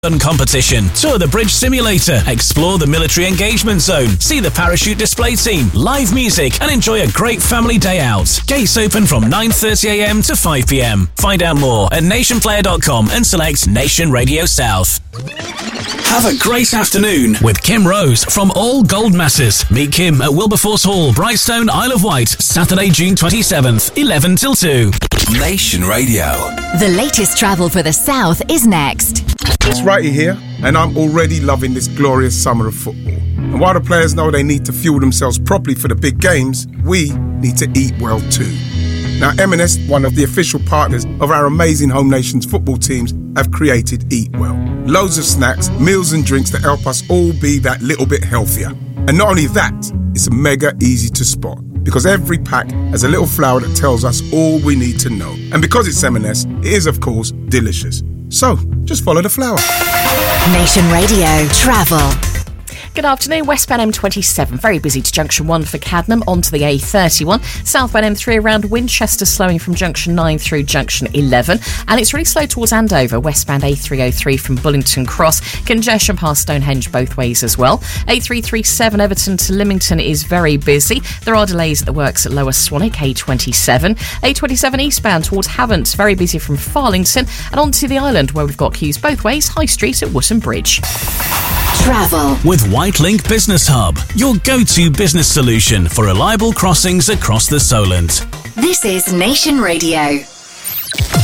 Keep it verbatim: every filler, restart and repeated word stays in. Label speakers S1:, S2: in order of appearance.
S1: competition. Tour the bridge simulator, explore the military engagement zone, see the parachute display team, live music, and enjoy a great family day out. Gates open from nine thirty a m to five p m. Find out more at nation player dot com and select Nation Radio South. Have a great afternoon with Kim Rose from All Gold Masses. Meet Kim at Wilberforce Hall, Brightstone, Isle of Wight, Saturday, June twenty-seventh, eleven till two.
S2: Nation Radio.
S3: The latest travel for the South is next.
S4: It's Righty here, and I'm already loving this glorious summer of football. And while the players know they need to fuel themselves properly for the big games, we need to eat well too. Now, M and S, one of the official partners of our amazing Home Nations football teams, have created Eat Well. Loads of snacks, meals and drinks that help us all be that little bit healthier. And not only that, it's mega easy to spot, because every pack has a little flower that tells us all we need to know. And because it's M and S, it is, of course, delicious. So, just follow the flower.
S3: Nation Radio Travel.
S5: Good afternoon. Westbound M twenty-seven, very busy to Junction one for Cadnam, onto the A thirty-one. Southbound M three around Winchester, slowing from Junction nine through Junction eleven. And it's really slow towards Andover, westbound A three oh three from Bullington Cross. Congestion past Stonehenge both ways as well. A three thirty-seven Everton to Lymington is very busy. There are delays at the works at Lower Swanwick, A twenty-seven. A twenty-seven eastbound towards Havant, very busy from Farlington. And onto the island, where we've got queues both ways, High Street at Wootton Bridge.
S3: Travel
S1: with Whitelink Business Hub, your go-to business solution for reliable crossings across the Solent.
S3: This is Nation Radio.